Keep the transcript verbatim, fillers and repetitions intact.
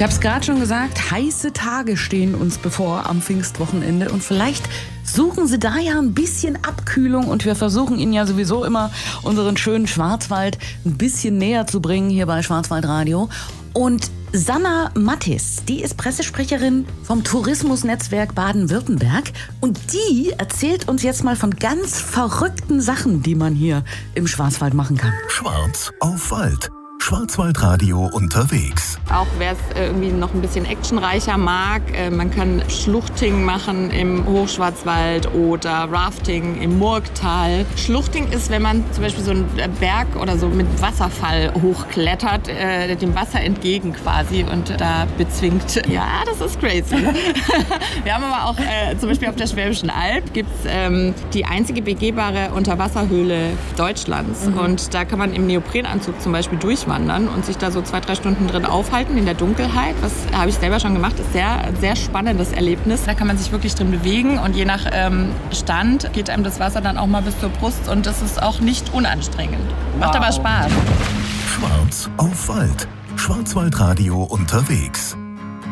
habe es gerade schon gesagt, heiße Tage stehen uns bevor am Pfingstwochenende und vielleicht suchen Sie da ja ein bisschen Abkühlung und wir versuchen Ihnen ja sowieso immer unseren schönen Schwarzwald ein bisschen näher zu bringen hier bei Schwarzwaldradio. Und Sanna Mattis, die ist Pressesprecherin vom Tourismusnetzwerk Baden-Württemberg und die erzählt uns jetzt mal von ganz verrückten Sachen, die man hier im Schwarzwald machen kann. Schwarz auf Wald. Schwarzwaldradio unterwegs. Auch wer es irgendwie noch ein bisschen actionreicher mag, äh, man kann Schluchting machen im Hochschwarzwald oder Rafting im Murgtal. Schluchting ist, wenn man zum Beispiel so einen Berg oder so mit Wasserfall hochklettert, äh, dem Wasser entgegen quasi und da bezwingt. Ja, das ist crazy. Wir haben aber auch äh, zum Beispiel auf der Schwäbischen Alb gibt es ähm, die einzige begehbare Unterwasserhöhle Deutschlands. Mhm. Und da kann man im Neoprenanzug zum Beispiel durchwandern und sich da so zwei, drei Stunden drin aufhalten in der Dunkelheit. Das habe ich selber schon gemacht. Das ist sehr, sehr spannendes Erlebnis. Da kann man sich wirklich drin bewegen und je nach ähm, Stand geht einem das Wasser dann auch mal bis zur Brust und das ist auch nicht unanstrengend. Macht wow. aber Spaß. Schwarz auf Wald. Schwarzwaldradio unterwegs.